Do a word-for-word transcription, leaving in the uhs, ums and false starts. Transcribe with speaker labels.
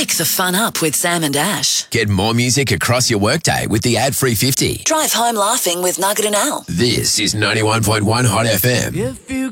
Speaker 1: Wake the fun up with Sam and Ash.
Speaker 2: Get more music across your workday with the ad-free fifty.
Speaker 1: Drive home laughing with Nugget and Al.
Speaker 2: This is ninety-one point one Hot F M.
Speaker 3: If you